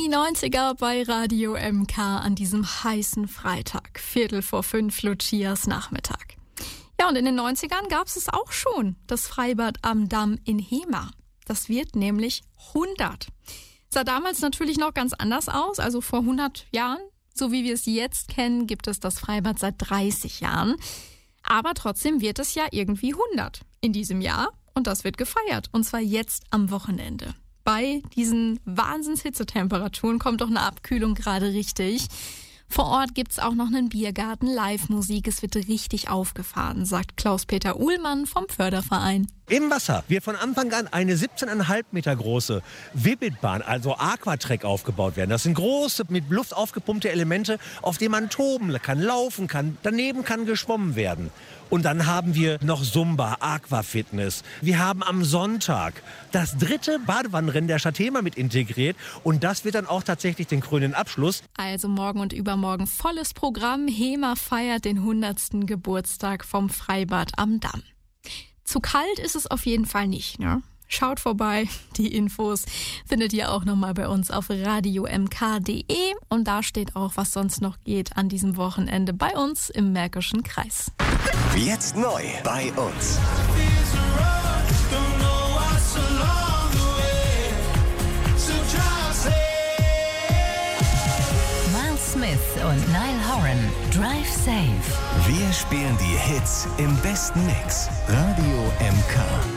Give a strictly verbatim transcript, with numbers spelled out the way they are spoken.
Die neunziger bei Radio M K an diesem heißen Freitag, Viertel vor fünf, Lucias Nachmittag. Ja, und in den neunzigern gab es es auch schon, das Freibad am Damm in Hemer. Das wird nämlich hundert. Sah damals natürlich noch ganz anders aus, also vor hundert Jahren. So wie wir es jetzt kennen, gibt es das Freibad seit dreißig Jahren. Aber trotzdem wird es ja irgendwie hundert in diesem Jahr und das wird gefeiert. Und zwar jetzt am Wochenende. Bei diesen Wahnsinns-Hitzetemperaturen kommt doch eine Abkühlung gerade richtig. Vor Ort gibt's auch noch einen Biergarten, Live-Musik. Es wird richtig aufgefahren, sagt Klaus-Peter Uhlmann vom Förderverein. Im Wasser wird von Anfang an eine siebzehn Komma fünf Meter große Wibitbahn, also Aquatrack, aufgebaut werden. Das sind große, mit Luft aufgepumpte Elemente, auf denen man toben kann, laufen kann. Daneben kann geschwommen werden. Und dann haben wir noch Zumba, Aquafitness. Wir haben am Sonntag das dritte Badewannenrennen der Stadt Hemer mit integriert. Und das wird dann auch tatsächlich den krönenden Abschluss. Also morgen und übermorgen volles Programm. Hemer feiert den hundertsten Geburtstag vom Freibad am Damm. Zu kalt ist es auf jeden Fall nicht, ne? Schaut vorbei, die Infos findet ihr auch nochmal bei uns auf radio m k punkt d e und da steht auch, was sonst noch geht an diesem Wochenende bei uns im Märkischen Kreis. Jetzt neu bei uns. Miles Smith und Niall Horan, Drive Safe. Wir spielen die Hits im besten Mix. Radio M K.